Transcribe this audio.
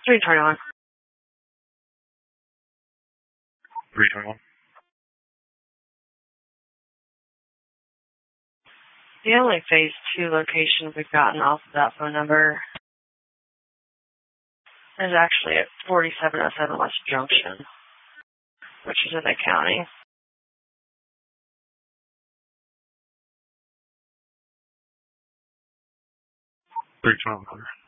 321. 321. The only phase 2 location we've gotten off of that phone number is actually at 4707 West Junction, which is in the county. 321.